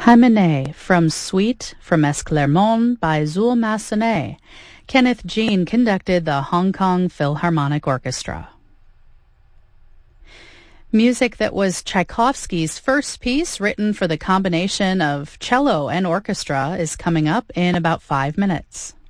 Hymenae from Suite from Esclarmonde by Zuul Massenet. Kenneth Jean conducted the Hong Kong Philharmonic Orchestra. Music that was Tchaikovsky's first piece written for the combination of cello and orchestra is coming up in about 5 minutes.